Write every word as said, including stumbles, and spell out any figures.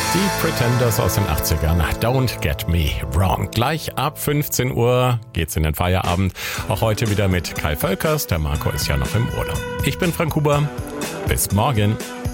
Die Pretenders aus den achtzigern. Don't get me wrong. Gleich ab fünfzehn Uhr geht's in den Feierabend. Auch heute wieder mit Kai Völkers. Der Marco ist ja noch im Urlaub. Ich bin Frank Huber. Bis morgen.